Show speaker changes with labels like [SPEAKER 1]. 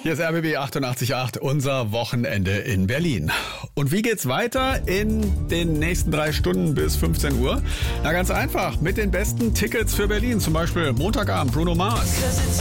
[SPEAKER 1] Hier ist RBB 88.8, unser Wochenende in Berlin. Und wie geht's weiter in den nächsten 3 Stunden bis 15 Uhr? Na ganz einfach, mit den besten Tickets für Berlin. Zum Beispiel Montagabend Bruno Mars.